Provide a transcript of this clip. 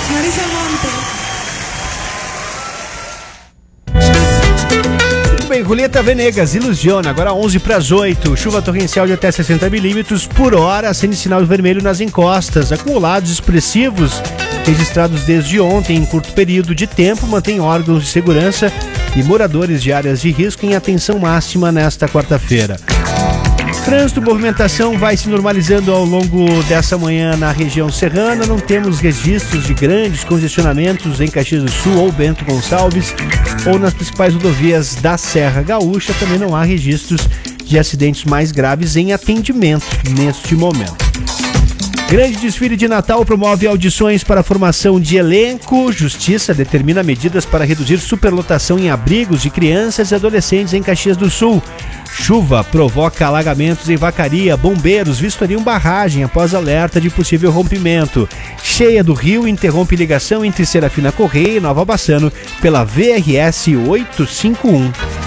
Marisa Monte. Bem, Julieta Venegas, Ilusiona, agora 11:08, chuva torrencial de até 60 milímetros por hora, acende sinal vermelho nas encostas, acumulados expressivos registrados desde ontem em curto período de tempo, mantém órgãos de segurança e moradores de áreas de risco em atenção máxima nesta quarta-feira. Trânsito, movimentação vai se normalizando ao longo dessa manhã na região serrana. Não temos registros de grandes congestionamentos em Caxias do Sul ou Bento Gonçalves ou nas principais rodovias da Serra Gaúcha. Também não há registros de acidentes mais graves em atendimento neste momento. Grande desfile de Natal promove audições para a formação de elenco. Justiça determina medidas para reduzir superlotação em abrigos de crianças e adolescentes em Caxias do Sul. Chuva provoca alagamentos em Vacaria. Bombeiros vistoriam barragem após alerta de possível rompimento. Cheia do Rio interrompe ligação entre Serafina Correia e Nova Bassano pela VRS 851.